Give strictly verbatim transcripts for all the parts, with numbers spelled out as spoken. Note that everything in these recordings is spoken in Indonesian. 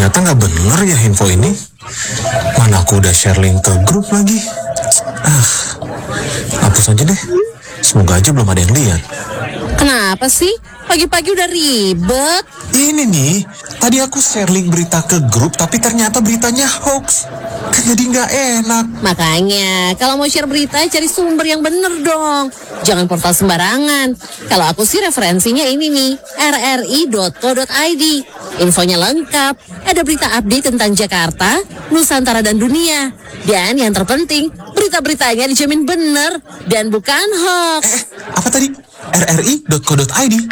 Ternyata nggak bener ya info ini. Mana aku udah share link ke grup lagi. Ah, hapus aja deh. Semoga aja belum ada yang lihat. Kenapa sih? Pagi-pagi udah ribet. Ini nih, tadi aku share link berita ke grup, tapi ternyata beritanya hoax. Kan jadi nggak enak. Makanya, kalau mau share berita, cari sumber yang bener dong. Jangan portal sembarangan. Kalau aku sih referensinya ini nih, r r i dot co dot i d. Infonya lengkap, ada berita update tentang Jakarta, Nusantara, dan dunia. Dan yang terpenting, berita-beritanya dijamin bener dan bukan hoax. Eh, apa tadi? r r i dot co dot i d.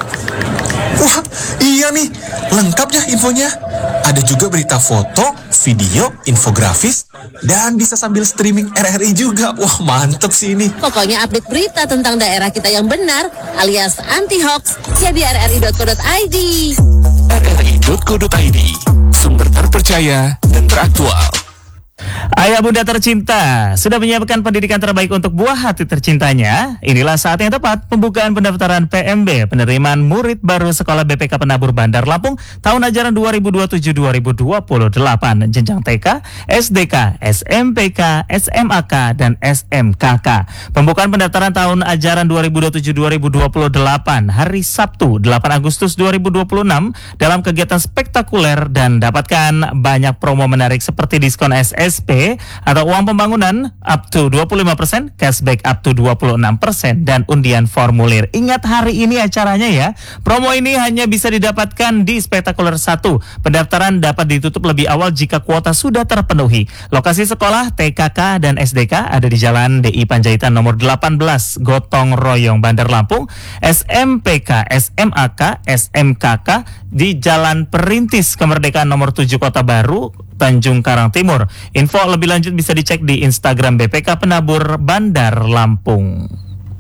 Wah, iya nih, lengkap ya infonya. Ada juga berita foto, video, infografis, dan bisa sambil streaming R R I juga. Wah, mantep sih ini. Pokoknya update berita tentang daerah kita yang benar, alias anti-hoax, ya di r r i dot co dot i d. r r i dot co dot i d, sumber terpercaya dan teraktual. Ayah bunda tercinta, sudah menyiapkan pendidikan terbaik untuk buah hati tercintanya? Inilah saat yang tepat pembukaan pendaftaran P M B, penerimaan murid baru Sekolah B P K Penabur Bandar Lampung tahun ajaran dua ribu dua puluh tujuh dua ribu dua puluh delapan, jenjang T K, S D K, S M P K, S M A K, dan S M K K. Pembukaan pendaftaran tahun ajaran dua ribu dua puluh tujuh dua ribu dua puluh delapan hari Sabtu delapan Agustus dua ribu dua puluh enam dalam kegiatan spektakuler dan dapatkan banyak promo menarik seperti diskon S S P atau uang pembangunan up to dua puluh lima persen, cashback up to dua puluh enam persen, dan undian formulir. Ingat hari ini acaranya ya. Promo ini hanya bisa didapatkan di Spektakuler satu. Pendaftaran dapat ditutup lebih awal jika kuota sudah terpenuhi. Lokasi sekolah T K K dan S D K ada di Jalan D I Panjaitan nomor delapan belas, Gotong Royong, Bandar Lampung. S M P K, S M A K, S M K K di Jalan Perintis Kemerdekaan nomor tujuh, Kota Baru, Tanjung Karang Timur. Info lebih lanjut bisa dicek di Instagram B P K Penabur Bandar Lampung.